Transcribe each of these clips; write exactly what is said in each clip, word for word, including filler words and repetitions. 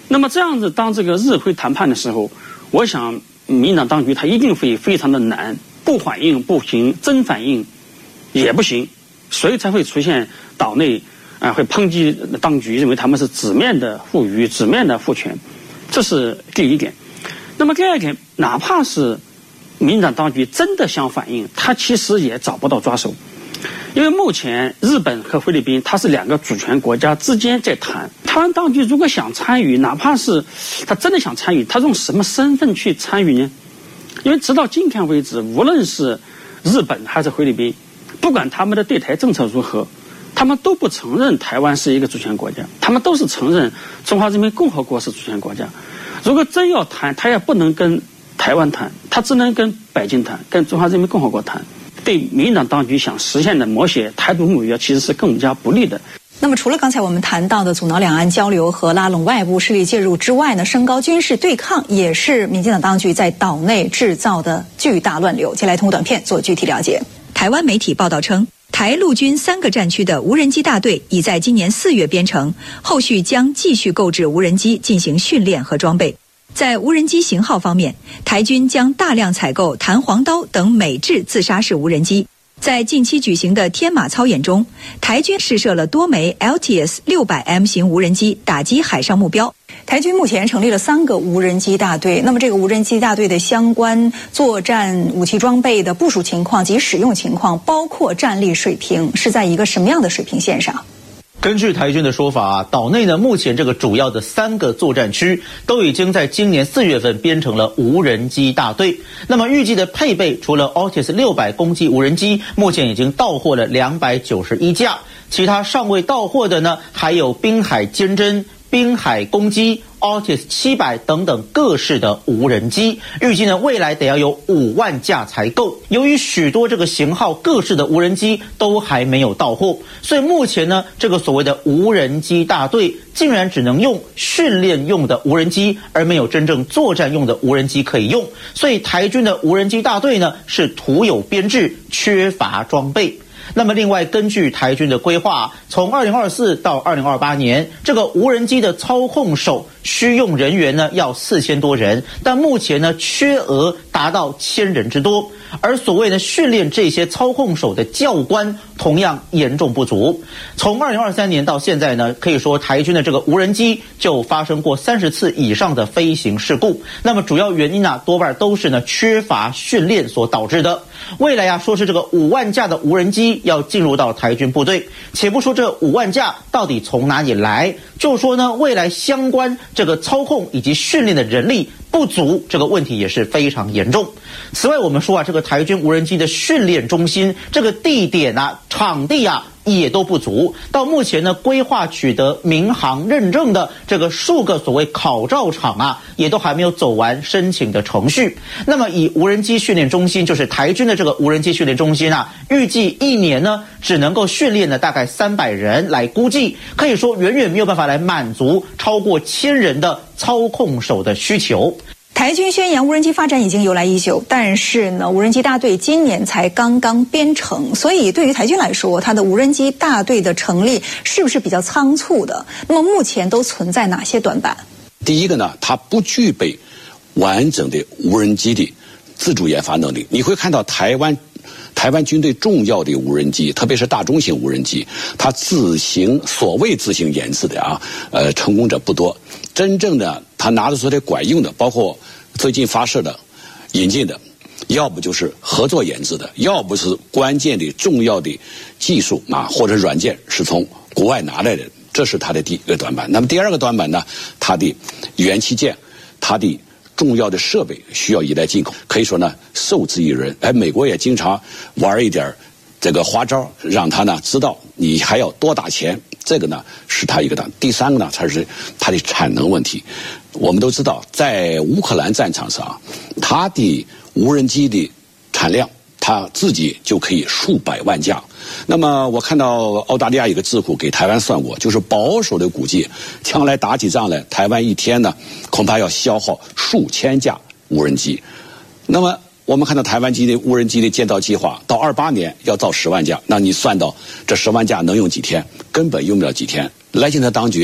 那么这样子，当这个日会谈判的时候，我想民进党当局他一定会非常的难，不反应不行，真反应也不行，所以才会出现岛内啊会抨击当局，认为他们是纸面的护渔、纸面的护权，这是第一点。那么第二点，哪怕是民进党当局真的想反应，他其实也找不到抓手。因为目前日本和菲律宾它是两个主权国家之间在谈，台湾当局如果想参与，哪怕是他真的想参与，他用什么身份去参与呢？因为直到今天为止，无论是日本还是菲律宾，不管他们的对台政策如何，他们都不承认台湾是一个主权国家，他们都是承认中华人民共和国是主权国家。如果真要谈，他也不能跟台湾谈，他只能跟北京谈，跟中华人民共和国谈。对民进党当局想实现的摹写台独目标，其实是更加不利的。 那么，除了刚才我们谈到的阻挠两岸交流和拉拢外部势力介入之外呢，升高军事对抗也是民进党当局在岛内制造的巨大乱流。接下来通过短片做具体了解。台湾媒体报道称，台陆军三个战区的无人机大队已在今年四月编成，后续将继续购置无人机进行训练和装备。在无人机型号方面，台军将大量采购弹簧刀等美制自杀式无人机。在近期举行的天马操演中，台军试射了多枚 L T S 六百 M 型无人机，打击海上目标。台军目前成立了三个无人机大队，那么这个无人机大队的相关作战武器装备的部署情况及使用情况，包括战力水平，是在一个什么样的水平线上？ 根据台军的说法啊，岛内呢目前这个主要的三个作战区都已经在今年四月份编成了无人机大队。那么预计的配备，除了 L T S 六百攻击无人机，目前已经到货了两百九十一架，其他尚未到货的呢，还有滨海坚侦、滨海攻击、L T S 七百等等各式的无人机，预计呢未来得要有五万架才够。由于许多这个型号各式的无人机都还没有到货，所以目前呢这个所谓的无人机大队竟然只能用训练用的无人机，而没有真正作战用的无人机可以用。所以台军的无人机大队呢是徒有编制，缺乏装备。那么另外，根据台军的规划，从二零二四到二零二八年，这个无人机的操控手需用人员呢要四千多人，但目前呢缺额达到千人之多。而所谓的训练这些操控手的教官同样严重不足。从二零二三年到现在呢，可以说台军的这个无人机就发生过三十次以上的飞行事故。那么主要原因啊，多半都是呢缺乏训练所导致的。未来啊，说是这个五万架的无人机要进入到台军部队，且不说这五万架到底从哪里来，就说呢未来相关这个操控以及训练的人力不足，这个问题也是非常严重。此外，我们说啊，这个台军无人机的训练中心这个地点啊、场地啊也都不足。到目前呢，规划取得民航认证的这个数个所谓考照场啊，也都还没有走完申请的程序。那么以无人机训练中心，就是台军的这个无人机训练中心啊，预计一年呢只能够训练呢大概三百人来估计，可以说远远没有办法来满足超过千人的操控手的需求。 台军宣扬无人机发展已经由来已久，但是呢，无人机大队今年才刚刚编成，所以对于台军来说，它的无人机大队的成立是不是比较仓促的？那么目前都存在哪些短板？ 第一个呢，它不具备完整的无人机的自主研发能力。你会看到台湾台湾军队重要的无人机，特别是大中型无人机，它自行所谓自行研制的啊，呃，成功者不多。真正的它拿得出来管用的，包括最近发射的、引进的，要不就是合作研制的，要不是关键的重要的技术啊或者软件是从国外拿来的，这是它的第一个短板。那么第二个短板呢，它的元器件，它的重要的设备需要依赖进口，可以说呢受制于人。哎，美国也经常玩一点这个花招，让他呢知道你还要多打钱，这个呢是他一个的。第三个呢，才是它的产能问题。我们都知道，在乌克兰战场上，它的无人机的产量，它自己就可以数百万架。那么我看到澳大利亚一个智库给台湾算过，就是保守的估计，将来打起仗来，台湾一天呢恐怕要消耗数千架无人机。那么我们看到台湾机的无人机的建造计划，到二八年要造十万架，那你算到这十万架能用几天？根本用不了几天。赖清德当局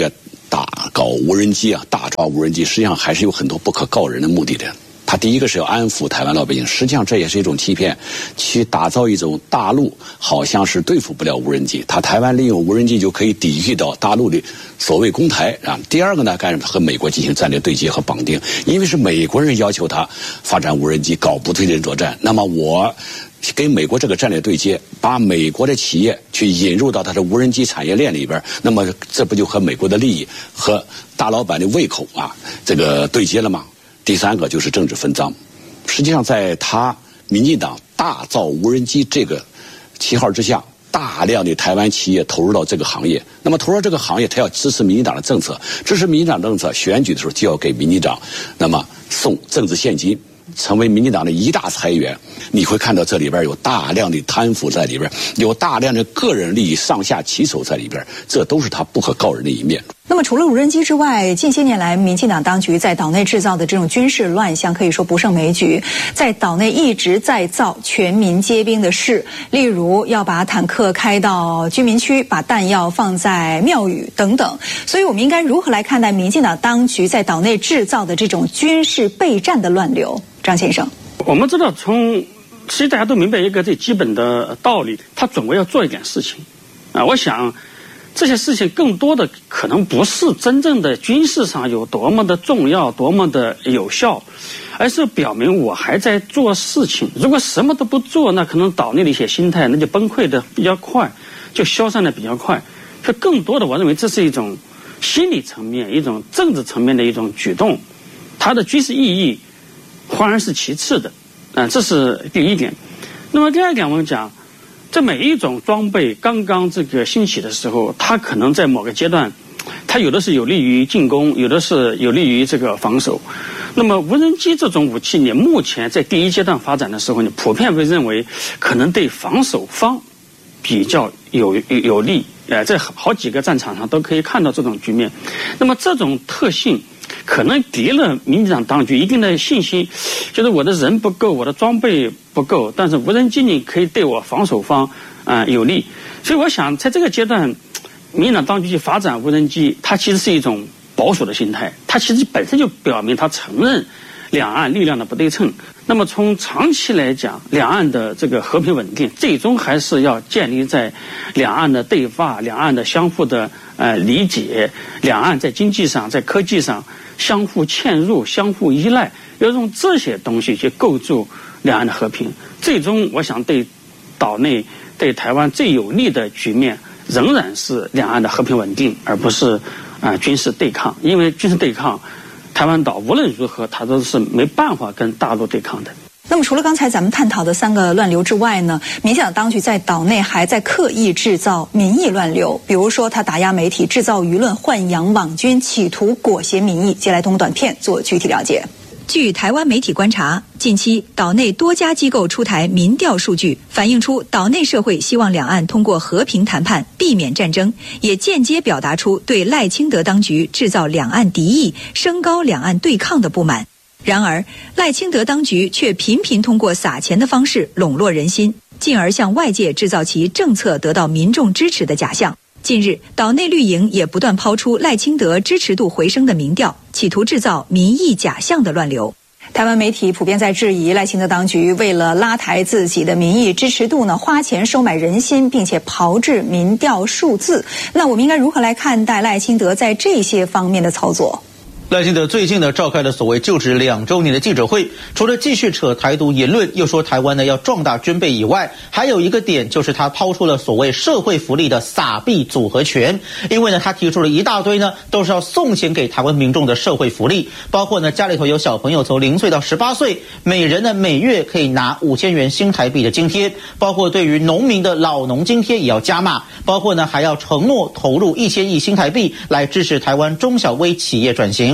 打搞无人机啊，大抓无人机，实际上还是有很多不可告人的目的的。他第一个是要安抚台湾老百姓，实际上这也是一种欺骗，去打造一种大陆好像是对付不了无人机，他台湾利用无人机就可以抵御到大陆的所谓攻台啊。第二个呢，干和美国进行战略对接和绑定，因为是美国人要求他发展无人机，搞不对称作战，那么我跟美国这个战略对接，把美国的企业去引入到它的无人机产业链里边，那么这不就和美国的利益和大老板的胃口啊这个对接了吗？第三个就是政治分赃，实际上在他民进党大造无人机这个旗号之下，大量的台湾企业投入到这个行业，那么投入到这个行业，他要支持民进党的政策，支持民进党政策，选举的时候就要给民进党那么送政治现金，成为民进党的一大财源。你会看到这里边有大量的贪腐在里边，有大量的个人利益上下其手在里边，这都是他不可告人的一面。 那么除了无人机之外，近些年来民进党当局在岛内制造的这种军事乱象可以说不胜枚举，在岛内一直在造全民皆兵的事，例如要把坦克开到居民区，把弹药放在庙宇等等。所以我们应该如何来看待民进党当局在岛内制造的这种军事备战的乱流？张先生， 我们知道从其实大家都明白一个最基本的道理，他总归要做一点事情啊。我想这些事情更多的可能不是真正的军事上有多么的重要，多么的有效，而是表明我还在做事情。如果什么都不做，那可能岛内的一些心态那就崩溃的比较快，就消散的比较快。所以更多的我认为这是一种心理层面、一种政治层面的一种举动，它的军事意义反而是其次的。啊，这是第一点。那么第二点，我们讲，这每一种装备刚刚这个兴起的时候，它可能在某个阶段，它有的是有利于进攻，有的是有利于这个防守。那么无人机这种武器，你目前在第一阶段发展的时候，你普遍会认为可能对防守方比较有有有利。呃，在好几个战场上都可以看到这种局面。那么这种特性可能给了民进党当局一定的信心，就是我的人不够，我的装备不够，但是无人机你可以对我防守方啊、呃、有利。所以我想在这个阶段，民进党当局去发展无人机，它其实是一种保守的心态，它其实本身就表明它承认两岸力量的不对称。那么从长期来讲，两岸的这个和平稳定最终还是要建立在两岸的对话、两岸的相互的呃理解、两岸在经济上、在科技上相互嵌入、相互依赖，要用这些东西去构筑两岸的和平。最终我想对岛内、对台湾最有利的局面仍然是两岸的和平稳定，而不是啊、呃、军事对抗。因为军事对抗，台湾岛无论如何它都是没办法跟大陆对抗的。 那么除了刚才咱们探讨的三个乱流之外呢，民进党当局在岛内还在刻意制造民意乱流，比如说他打压媒体，制造舆论，豢养网军，企图裹挟民意。接下来通过短片做具体了解。据台湾媒体观察，近期岛内多家机构出台民调数据，反映出岛内社会希望两岸通过和平谈判避免战争，也间接表达出对赖清德当局制造两岸敌意、升高两岸对抗的不满。然而，赖清德当局却频频通过撒钱的方式笼络人心，进而向外界制造其政策得到民众支持的假象。近日，岛内绿营也不断抛出赖清德支持度回升的民调，企图制造民意假象的乱流。台湾媒体普遍在质疑赖清德当局为了拉抬自己的民意支持度呢，花钱收买人心，并且炮制民调数字。那我们应该如何来看待赖清德在这些方面的操作？ 赖清德最近呢召开了所谓就职两周年的记者会，除了继续扯台独言论，又说台湾呢要壮大军备以外，还有一个点就是他抛出了所谓社会福利的撒币组合拳。因为呢他提出了一大堆呢都是要送钱给台湾民众的社会福利，包括呢家里头有小朋友从零岁到十八岁，每人呢每月可以拿五千元新台币的津贴，包括对于农民的老农津贴也要加码，包括呢还要承诺投入一千亿新台币来支持台湾中小微企业转型。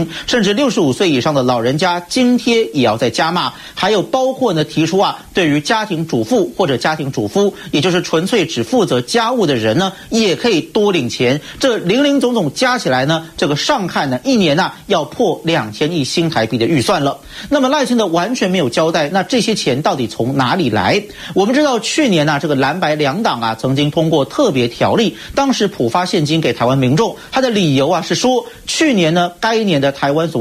龄，甚至六十五岁以上的老人家津贴也要再加码，还有包括呢提出啊，对于家庭主妇或者家庭主夫，也就是纯粹只负责家务的人呢，也可以多领钱。这零零总总加起来呢，这个上看呢一年啊要破两千亿新台币的预算了。那么赖清德完全没有交代，那这些钱到底从哪里来？我们知道去年啊，这个蓝白两党啊曾经通过特别条例，当时普发现金给台湾民众，他的理由啊是说，去年呢该年的台湾所